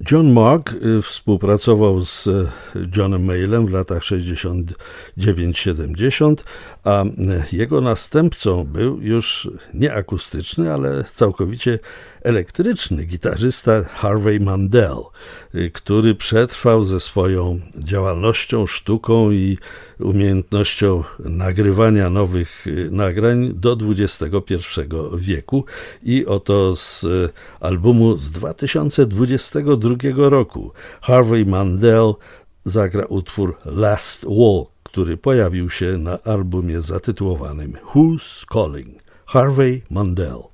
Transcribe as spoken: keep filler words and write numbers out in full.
John Mark współpracował z Johnem Mayallem w latach sześćdziesiątym dziewiątym siedemdziesiątym, a jego następcą był już nie akustyczny, ale całkowicie elektryczny gitarzysta Harvey Mandel, który przetrwał ze swoją działalnością, sztuką i umiejętnością nagrywania nowych nagrań do dwudziestego pierwszego wieku. I oto z albumu z dwa tysiące dwudziestego drugiego roku Harvey Mandel zagra utwór Last Walk, który pojawił się na albumie zatytułowanym Who's Calling? Harvey Mandel.